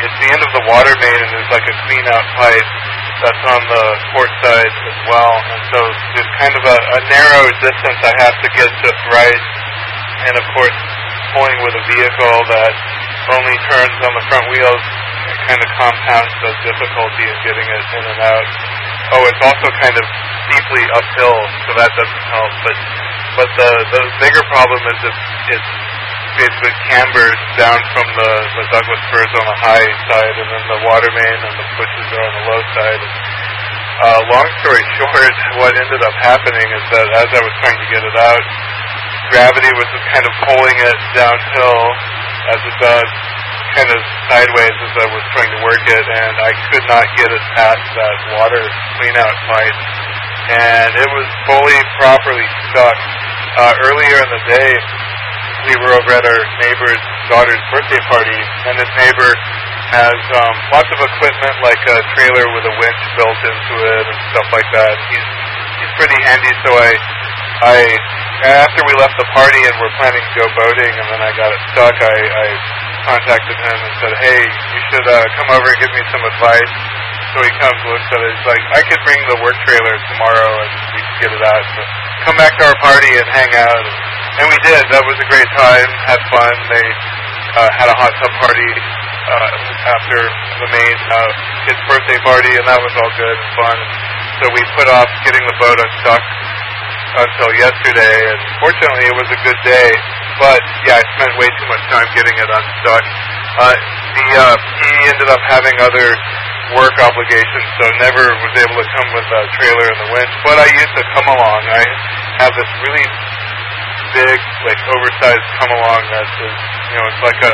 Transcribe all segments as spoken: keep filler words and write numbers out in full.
it's the end of the water main, and there's like a clean-out pipe that's on the port side as well. And so there's kind of a, a narrow distance I have to get just right. And of course, pulling with a vehicle that only turns on the front wheels kind of compounds the difficulty in getting it in and out. Oh, it's also kind of steeply uphill, so that doesn't help. But but the the bigger problem is it's it's basically cambered down from the, the Douglas firs on the high side, and then the water main and the bushes are on the low side. And, uh, long story short, what ended up happening is that as I was trying to get it out, gravity was just kind of pulling it downhill, as it does, kind of sideways as I was trying to work it, and I could not get it past that water clean-out pipe, and it was fully, properly stuck. Uh, earlier in the day, we were over at our neighbor's daughter's birthday party, and this neighbor has um, lots of equipment, like a trailer with a winch built into it and stuff like that. He's he's pretty handy, so I, I after we left the party and we're planning to go boating, and then I got it stuck, I, I contacted him and said, hey, you should uh, come over and give me some advice. So he comes, looks at it, he's like, I could bring the work trailer tomorrow and we could get it out. So come back to our party and hang out. And, and we did. That was a great time, had fun. They uh, had a hot tub party uh, after the main uh, kid's birthday party, and that was all good and fun. So we put off getting the boat unstuck until yesterday, and fortunately it was a good day, but yeah, I spent way too much time getting it unstuck. Uh, the, uh, he ended up having other work obligations, so never was able to come with the trailer and the winch, but I used to come along. I have this really big, like, oversized come along that is, you know, it's like a,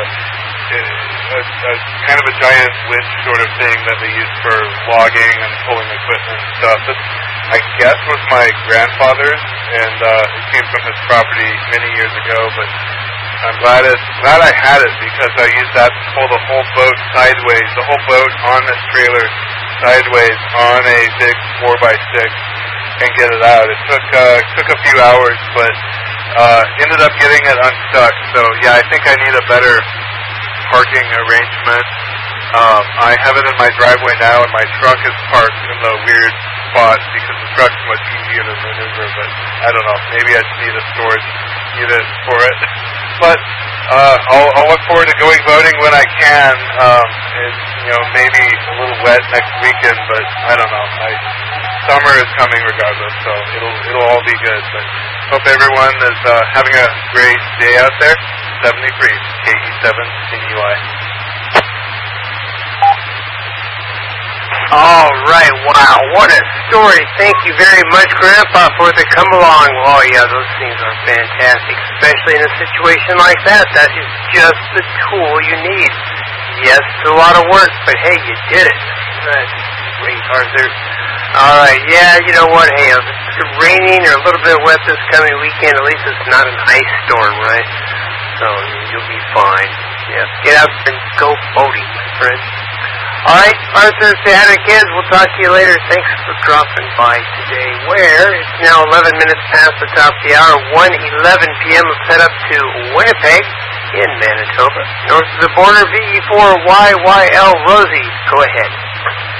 a, a kind of a giant winch sort of thing that they use for logging and pulling equipment and stuff. This, I guess, was my grandfather's, and uh, it came from his property many years ago, but I'm glad it, glad I had it, because I used that to pull the whole boat sideways, the whole boat on this trailer sideways on a big four by six and get it out. It took uh, took a few hours, but uh, ended up getting it unstuck. So yeah, I think I need a better parking arrangement. Um, I have it in my driveway now, and my truck is parked in the weird spot because the truck's much easier to maneuver, but I don't know, maybe I just need a storage unit for it. But uh, I'll, I'll look forward to going boating when I can. Um, it's, you know, maybe a little wet next weekend, but I don't know. I, summer is coming regardless, so it'll it'll all be good. But hope everyone is uh, having a great day out there. seventy-three K E seven N U I. All right, wow, what a story. Thank you very much, Grandpa, for the come along. Oh, yeah, those things are fantastic, especially in a situation like that. That is just the tool you need. Yes, it's a lot of work, but hey, you did it. That's great, Arthur. All right, yeah, you know what? Hey, if it's raining or a little bit wet this coming weekend, at least it's not an ice storm, right? So you'll be fine. Yeah, get out and go boating, my friend. All right, Arthur, say hi to the kids. We'll talk to you later. Thanks for dropping by today. Where it's now eleven minutes past the top of the hour, one eleven p.m. Let's head up to Winnipeg in Manitoba. North of the border, V E four Y Y L Rosie. Go ahead.